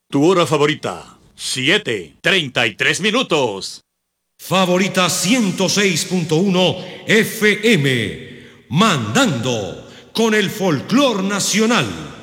Tu hora favorita, 7:33 minutos. Favorita 106.1 FM, mandando con el folclor nacional.